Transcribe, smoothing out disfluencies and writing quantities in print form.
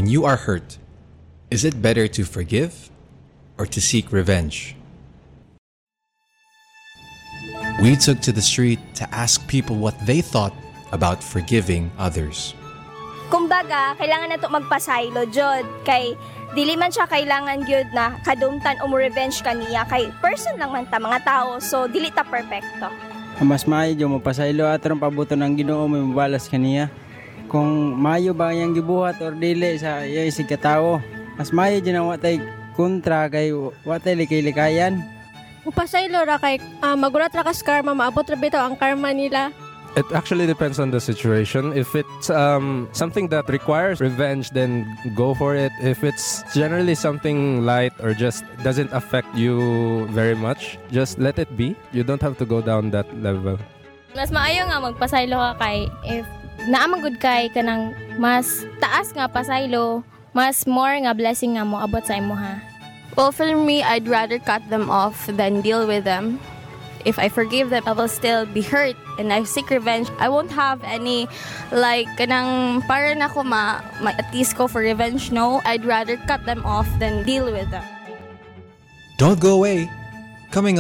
when you are hurt, is it better to forgive or to seek revenge? We took to the street to ask people what they thought about forgiving others. Kumbaga, kailangan na to magpasaylo, Jod. Kay, dili man siya kailangan gyud na kadumtan o mo-revenge kaniya. Kay, person lang man ta, mga tao. So, dili ta perfecto. Mas maayo yung mapasaylo at ang pabuto ng Ginoo may mabalas kaniya. Kung maayo ba yung gibuhat or dili sa iya isig katao, mas maayo dyan ang watay kontra kay watay likay-likayan. Upasaylo ra kay magulat ra kas karma, maabot ra bitaw ang karma nila. It actually depends on the situation. If it's something that requires revenge, then go for it. If it's generally something light or just doesn't affect you very much, just let it be. You don't have to go down that level. Mas maayo nga magpasaylo ka kay if naamagod kay kanang mas taas nga pasaylo, mas more nga blessing nga mo abot sa imuha. Well, for me, I'd rather cut them off than deal with them. If I forgive them, I will still be hurt and I seek revenge. I won't have any, kanang para na ko ma-atis ko for revenge. No, I'd rather cut them off than deal with them. Don't go away. Coming